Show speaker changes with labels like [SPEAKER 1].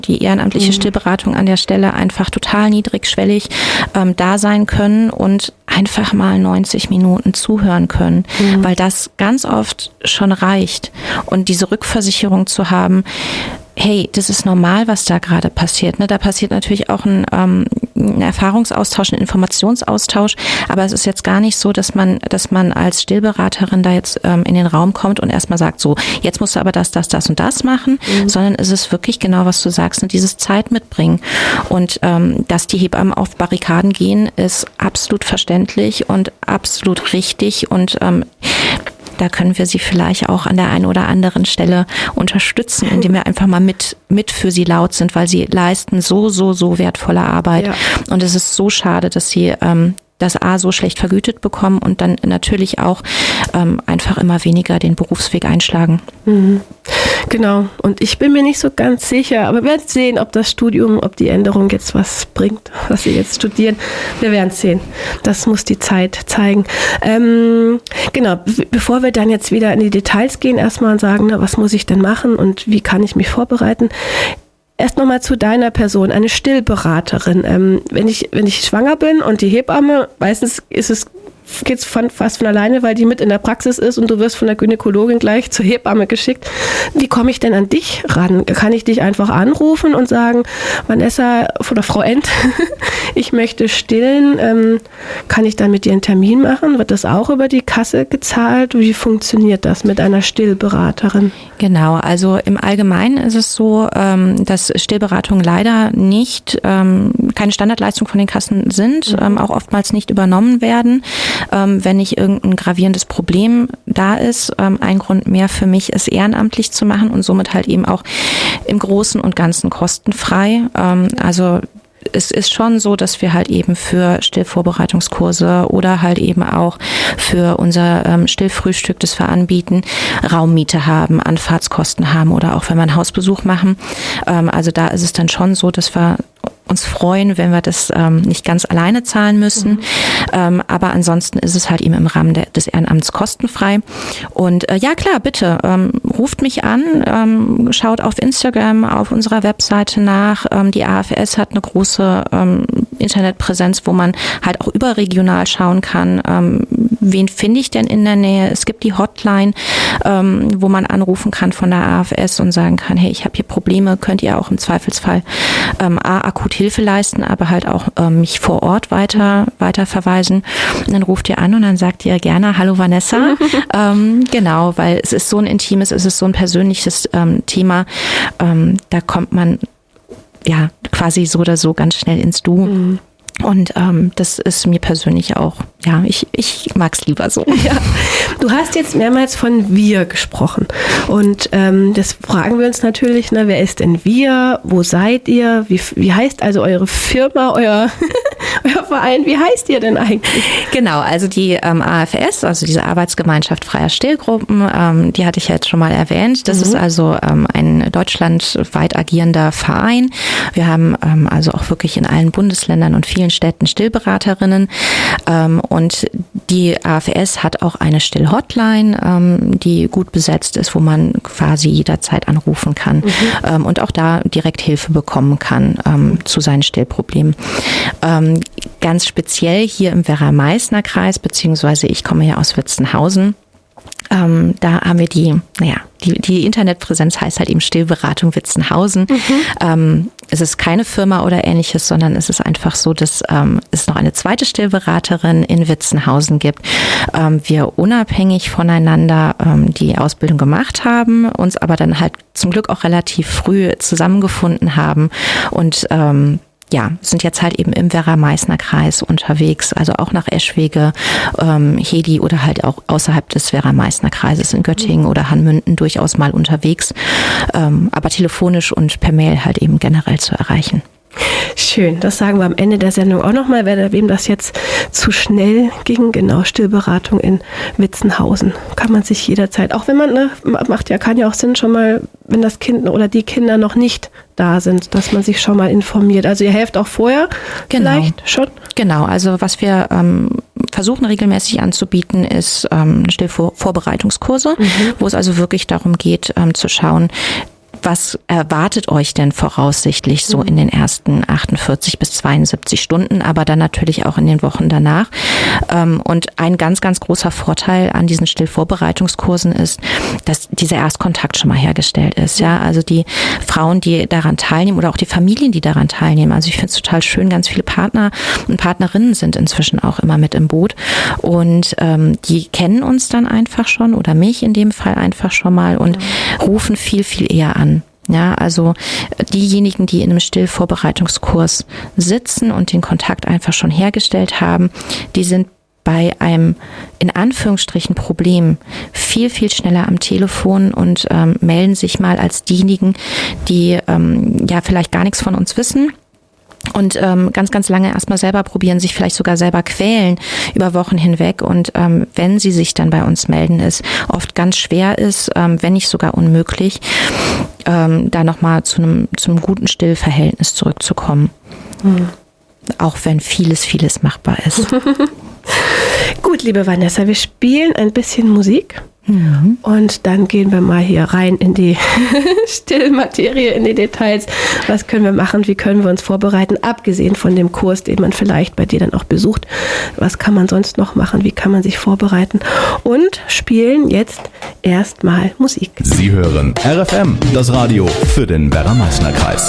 [SPEAKER 1] die ehrenamtliche Stillberatung an der Stelle einfach total niedrigschwellig da sein können und einfach mal 90 Minuten zuhören können, weil das ganz oft schon reicht. Und diese Rückversicherung zu haben, hey, das ist normal, was da gerade passiert. Ne? Da passiert natürlich auch ein Erfahrungsaustausch, ein Informationsaustausch, aber es ist jetzt gar nicht so, dass man als Stillberaterin da jetzt in den Raum kommt und erstmal sagt, so, jetzt musst du aber das und das machen, sondern es ist wirklich genau, was du sagst, ne? Dieses Zeit mitbringen. Und dass die Hebammen auf Barrikaden gehen, ist absolut verständlich und absolut richtig und da können wir sie vielleicht auch an der einen oder anderen Stelle unterstützen, indem wir einfach mal mit für sie laut sind, weil sie leisten so wertvolle Arbeit. Ja. Und es ist so schade, dass sie das A so schlecht vergütet bekommen und dann natürlich auch einfach immer weniger den Berufsweg einschlagen.
[SPEAKER 2] Genau. Und ich bin mir nicht so ganz sicher, aber wir werden sehen, ob das Studium, ob die Änderung jetzt was bringt, was sie jetzt studieren. Wir werden sehen. Das muss die Zeit zeigen. Genau. Bevor wir dann jetzt wieder in die Details gehen, erstmal sagen, na, was muss ich denn machen und wie kann ich mich vorbereiten? Erst nochmal zu deiner Person, eine Stillberaterin. Wenn ich schwanger bin und die Hebamme, meistens geht's fast von alleine, weil die mit in der Praxis ist und du wirst von der Gynäkologin gleich zur Hebamme geschickt. Wie komme ich denn an dich ran? Kann ich dich einfach anrufen und sagen, Vanessa oder Frau End, ich möchte stillen, kann ich dann mit dir einen Termin machen? Wird das auch über die Kasse gezahlt? Wie funktioniert das mit einer Stillberaterin?
[SPEAKER 1] Genau, also im Allgemeinen ist es so, dass Stillberatungen leider nicht keine Standardleistung von den Kassen sind, auch oftmals nicht übernommen werden. Wenn nicht irgendein gravierendes Problem da ist, ein Grund mehr für mich, es ehrenamtlich zu machen und somit halt eben auch im Großen und Ganzen kostenfrei. Also es ist schon so, dass wir halt eben für Stillvorbereitungskurse oder halt eben auch für unser Stillfrühstück, das wir anbieten, Raummiete haben, Anfahrtskosten haben oder auch wenn wir einen Hausbesuch machen. Also da ist es dann schon so, dass wir uns freuen, wenn wir das nicht ganz alleine zahlen müssen. Aber ansonsten ist es halt eben im Rahmen des Ehrenamts kostenfrei. Und ja klar, bitte, ruft mich an, schaut auf Instagram, auf unserer Webseite nach. Die AFS hat eine große Internetpräsenz, wo man halt auch überregional schauen kann, wen finde ich denn in der Nähe. Es gibt die Hotline, wo man anrufen kann von der AFS und sagen kann, hey, ich habe hier Probleme, könnt ihr auch im Zweifelsfall akut Hilfe leisten, aber halt auch mich vor Ort weiter verweisen. Und dann ruft ihr an und dann sagt ihr gerne, hallo Vanessa. Genau, weil es ist so ein intimes, es ist so ein persönliches Thema. Da kommt man ja quasi so oder so ganz schnell ins Du. Und das ist mir persönlich auch, ja, ich mag es lieber so.
[SPEAKER 2] Ja. Du hast jetzt mehrmals von wir gesprochen und das fragen wir uns natürlich, ne, wer ist denn wir, wo seid ihr, wie heißt also eure Firma, euer Verein, wie heißt ihr denn eigentlich?
[SPEAKER 1] Genau, also die AFS, also diese Arbeitsgemeinschaft freier Stillgruppen, die hatte ich ja jetzt schon mal erwähnt. Das ist also ein deutschlandweit agierender Verein. Wir haben also auch wirklich in allen Bundesländern und vielen Städten Stillberaterinnen und die AFS hat auch eine Stillhotline, die gut besetzt ist, wo man quasi jederzeit anrufen kann und auch da direkt Hilfe bekommen kann zu seinen Stillproblemen. Ganz speziell hier im Werra-Meißner-Kreis, beziehungsweise ich komme ja aus Witzenhausen. Da haben wir die Internetpräsenz heißt halt eben Stillberatung Witzenhausen. Es ist keine Firma oder ähnliches, sondern es ist einfach so, dass es noch eine zweite Stillberaterin in Witzenhausen gibt. Wir unabhängig voneinander die Ausbildung gemacht haben, uns aber dann halt zum Glück auch relativ früh zusammengefunden haben und sind jetzt halt eben im Werra-Meißner-Kreis unterwegs, also auch nach Eschwege, Hedi oder halt auch außerhalb des Werra-Meißner-Kreises in Göttingen oder Hanmünden durchaus mal unterwegs, aber telefonisch und per Mail halt eben generell zu erreichen.
[SPEAKER 2] Schön, das sagen wir am Ende der Sendung auch nochmal, wem das jetzt zu schnell ging, genau, Stillberatung in Witzenhausen. Kann man sich jederzeit, auch wenn man, kann ja auch Sinn schon mal, wenn das Kind oder die Kinder noch nicht da sind, dass man sich schon mal informiert. Also ihr helft auch vorher vielleicht schon?
[SPEAKER 1] Genau, also was wir versuchen regelmäßig anzubieten, ist Stillvorbereitungskurse, wo es also wirklich darum geht, zu schauen, was erwartet euch denn voraussichtlich so in den ersten 48 bis 72 Stunden, aber dann natürlich auch in den Wochen danach. Und ein ganz, ganz großer Vorteil an diesen Stillvorbereitungskursen ist, dass dieser Erstkontakt schon mal hergestellt ist. Ja, also die Frauen, die daran teilnehmen oder auch die Familien, die daran teilnehmen. Also ich finde es total schön, ganz viele Partner und Partnerinnen sind inzwischen auch immer mit im Boot und die kennen uns dann einfach schon oder mich in dem Fall einfach schon mal und rufen viel, viel eher an. Ja, also diejenigen, die in einem Stillvorbereitungskurs sitzen und den Kontakt einfach schon hergestellt haben, die sind bei einem in Anführungsstrichen Problem viel, viel schneller am Telefon und melden sich mal als diejenigen, die ja vielleicht gar nichts von uns wissen. Und ganz, ganz lange erstmal selber probieren, sich vielleicht sogar selber quälen über Wochen hinweg. Und wenn sie sich dann bei uns melden, es oft ganz schwer ist, wenn nicht sogar unmöglich, da nochmal zu einem guten Stillverhältnis zurückzukommen. Auch wenn vieles machbar ist.
[SPEAKER 2] Gut, liebe Vanessa, wir spielen ein bisschen Musik. Und dann gehen wir mal hier rein in die Stillmaterie, in die Details. Was können wir machen? Wie können wir uns vorbereiten? Abgesehen von dem Kurs, den man vielleicht bei dir dann auch besucht. Was kann man sonst noch machen? Wie kann man sich vorbereiten? Und spielen jetzt erstmal Musik.
[SPEAKER 3] Sie hören RFM, das Radio für den Werra-Meißner-Kreis.